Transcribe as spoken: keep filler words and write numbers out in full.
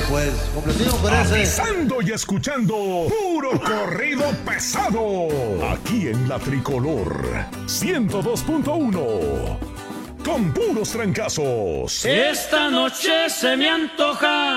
pues, complacido con ese. Avisando y escuchando puro corrido pesado. Aquí en la Tricolor ciento dos punto uno. Con puros trancazos. Esta noche se me antoja